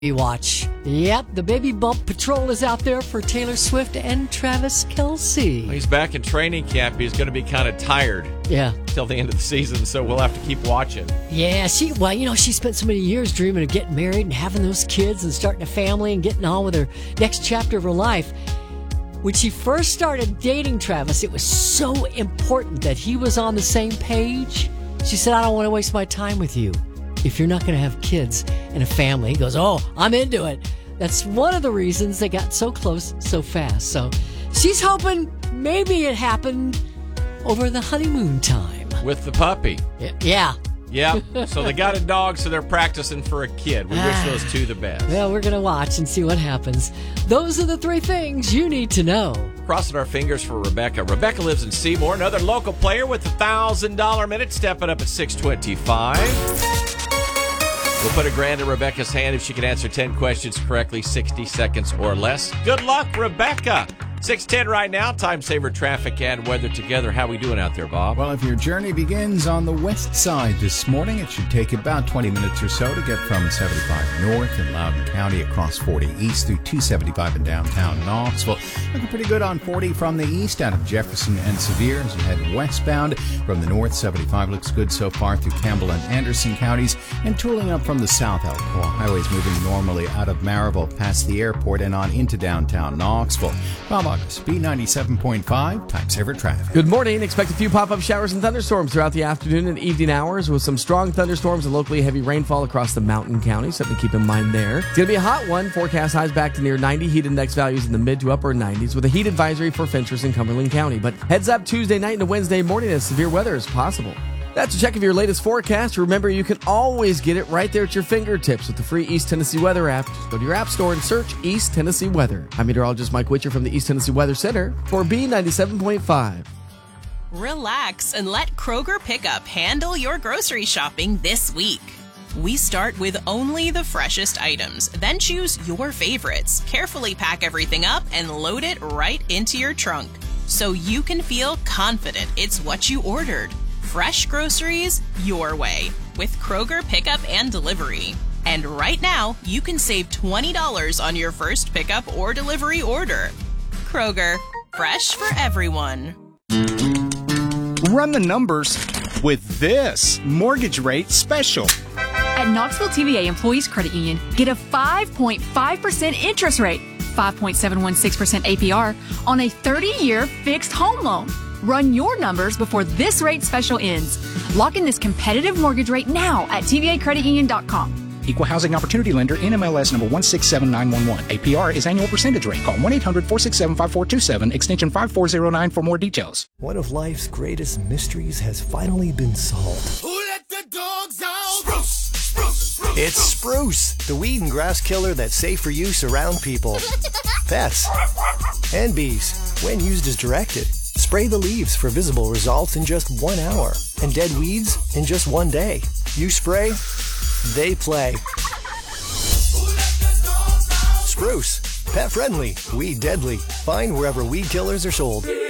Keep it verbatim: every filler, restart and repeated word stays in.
Watch. Yep, the baby bump patrol is out there for Taylor Swift and Travis Kelce. Well, he's back in training camp. He's going to be kind of tired. Yeah. Till the end of the season, so we'll have to keep watching. Yeah, she, well, you know, she spent so many years dreaming of getting married and having those kids and starting a family and getting on with her next chapter of her life. When she first started dating Travis, it was so important that he was on the same page. She said, I don't want to waste my time with you if you're not going to have kids and a family. He goes, oh, I'm into it. That's one of the reasons they got so close so fast. So she's hoping maybe it happened over the honeymoon time. With the puppy. Yeah. Yeah. So they got a dog, so they're practicing for a kid. We wish those two the best. Well, we're going to watch and see what happens. Those are the three things you need to know. Crossing our fingers for Rebecca. Rebecca lives in Seymour. Another local player with a one thousand dollars minute stepping up at six twenty-five. We'll put a grand in Rebecca's hand if she can answer ten questions correctly, sixty seconds or less. Good luck, Rebecca. six ten right now. Time saver, traffic, and weather together. How we doing out there, Bob? Well, if your journey begins on the west side this morning, it should take about twenty minutes or so to get from seventy-five north in Loudoun County across forty east through two seventy-five in downtown Knoxville. Looking pretty good on forty from the east out of Jefferson and Sevier as you head westbound. From the north, seventy-five looks good so far through Campbell and Anderson counties, and tooling up from the south. Alcoa highways moving normally out of Maryville past the airport and on into downtown Knoxville. Bob August, B ninety-seven point five, Time Saver Traffic. Good morning. Expect a few pop-up showers and thunderstorms throughout the afternoon and evening hours with some strong thunderstorms and locally heavy rainfall across the mountain county. Something to keep in mind there. It's going to be a hot one. Forecast highs back to near ninety. Heat index values in the mid to upper nineties with a heat advisory for Fentress in Cumberland County. But heads up Tuesday night into Wednesday morning as severe weather is possible. That's a check of your latest forecast. Remember, you can always get it right there at your fingertips with the free East Tennessee Weather app. Just go to your app store and search East Tennessee Weather. I'm meteorologist Mike Witcher from the East Tennessee Weather Center for B ninety-seven point five. Relax and let Kroger Pickup handle your grocery shopping this week. We start with only the freshest items, then choose your favorites, carefully pack everything up, and load it right into your trunk so you can feel confident it's what you ordered. Fresh groceries your way with Kroger Pickup and Delivery. And right now, you can save twenty dollars on your first pickup or delivery order. Kroger, fresh for everyone. Run the numbers with this mortgage rate special. At Knoxville T V A Employees Credit Union, get a five point five percent interest rate, five point seven one six percent A P R on a thirty-year fixed home loan. Run your numbers before this rate special ends. Lock in this competitive mortgage rate now at T V A credit union dot com. Equal Housing Opportunity Lender, N M L S number one six seven nine one one. A P R is annual percentage rate. Call one eight hundred four six seven five four two seven, extension five four zero nine for more details. One of life's greatest mysteries has finally been solved. Who let the dogs out? Spruce, spruce, spruce. It's Spruce, the weed and grass killer that's safe for use around people, pets, and bees when used as directed. Spray the leaves for visible results in just one hour and dead weeds in just one day. You spray, they play. Spruce, pet friendly, weed deadly. Find wherever weed killers are sold.